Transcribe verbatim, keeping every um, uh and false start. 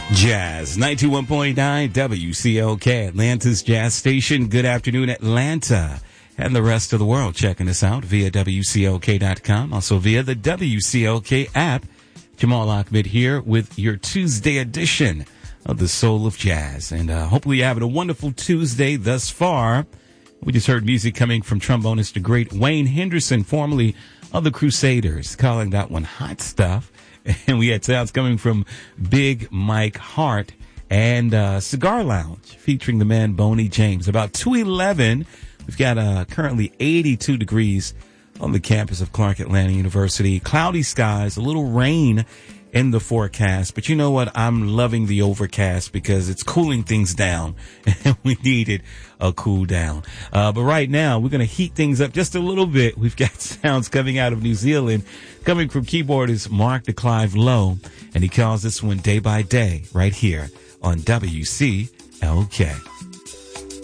Jazz, ninety-one point nine W C L K, Atlanta's Jazz Station. Good afternoon, Atlanta, and the rest of the world checking us out via W C L K dot com, also via the W C L K app. Jamal Ahmed here with your Tuesday edition of the Soul of Jazz. And uh, hopefully you're having a wonderful Tuesday thus far. We just heard music coming from trombonist the great Wayne Henderson, formerly of the Crusaders, calling that one Hot Stuff. And we had sounds coming from Big Mike Hart and uh, Cigar Lounge featuring the man Boney James. About two eleven, we've got uh, currently eighty-two degrees on the campus of Clark Atlanta University. Cloudy skies, a little rain in the forecast. But you know what? I'm loving the overcast because it's cooling things down. And we needed a cool down. Uh, but right now, we're going to heat things up just a little bit. We've got sounds coming out of New Zealand, coming from keyboardist Mark de Clive Lowe. And he calls this one Day by Day right here on W C L K.